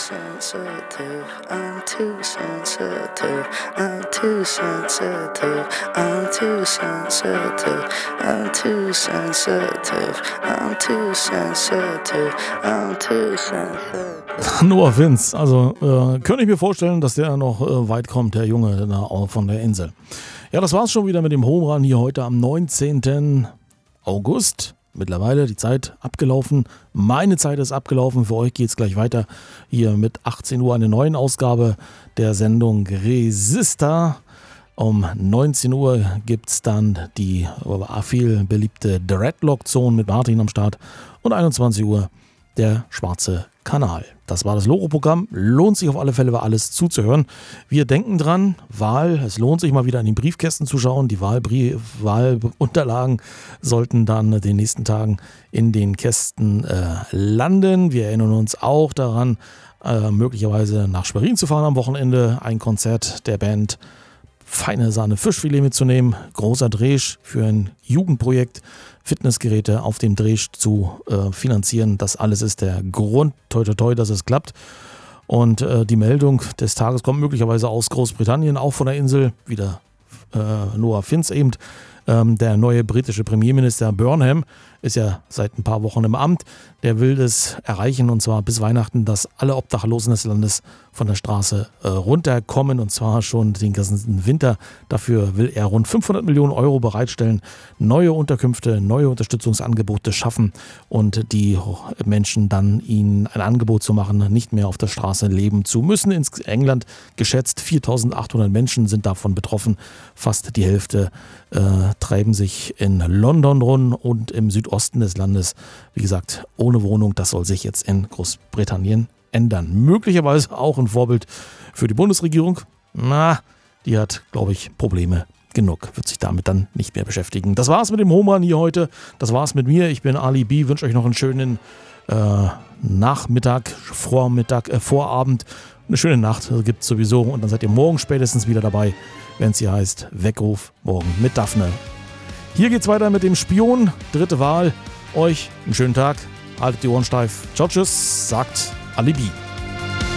sensitive, I'm too sensitive, I'm too sensitive, I'm too sensitive, I'm too sensitive, I'm too sensitive, I'm too sensitive. Noah Vince, also könnte ich mir vorstellen, dass der noch weit kommt, der Junge da von der Insel. Ja, das war's schon wieder mit dem Home Run hier heute am 19. August. Mittlerweile die Zeit abgelaufen. Meine Zeit ist abgelaufen. Für euch geht's gleich weiter hier mit 18 Uhr eine neuen Ausgabe der Sendung Resista. Um 19 Uhr gibt's dann die viel beliebte Dreadlock-Zone mit Martin am Start und 21 Uhr der schwarze Kanal. Das war das Logo-Programm. Lohnt sich auf alle Fälle, alles zuzuhören. Wir denken dran, Wahl. Es lohnt sich mal wieder in den Briefkästen zu schauen. Die Wahlunterlagen sollten dann in den nächsten Tagen in den Kästen landen. Wir erinnern uns auch daran, möglicherweise nach Schwerin zu fahren am Wochenende. Ein Konzert der Band Feine Sahne Fischfilet mitzunehmen. Großer Dresch für ein Jugendprojekt. Fitnessgeräte auf dem Dresch zu finanzieren. Das alles ist der Grund, toi toi toi, dass es klappt. Und die Meldung des Tages kommt möglicherweise aus Großbritannien, auch von der Insel. Wieder Noah Vince eben. Der neue britische Premierminister Burnham ist ja seit ein paar Wochen im Amt. Der will es erreichen, und zwar bis Weihnachten, dass alle Obdachlosen des Landes von der Straße runterkommen, und zwar schon den ganzen Winter. Dafür will er rund 500 Millionen Euro bereitstellen, neue Unterkünfte, neue Unterstützungsangebote schaffen und die Menschen dann ihnen ein Angebot zu machen, nicht mehr auf der Straße leben zu müssen. In England geschätzt 4.800 Menschen sind davon betroffen. Fast die Hälfte treiben sich in London rum und im Südosten des Landes. Wie gesagt, ohne Wohnung. Das soll sich jetzt in Großbritannien ändern. Möglicherweise auch ein Vorbild für die Bundesregierung. Die hat, glaube ich, Probleme genug. Wird sich damit dann nicht mehr beschäftigen. Das war's mit dem Home Run hier heute. Das war's mit mir. Ich bin Ali B. Wünsche euch noch einen schönen Nachmittag, Vorabend. Eine schöne Nacht gibt es sowieso. Und dann seid ihr morgen spätestens wieder dabei, wenn es hier heißt Weckruf morgen mit Daphne. Hier geht's weiter mit dem Spion. Dritte Wahl. Euch einen schönen Tag. Haltet die Ohren steif. Ciao, tschüss, sagt Ali B.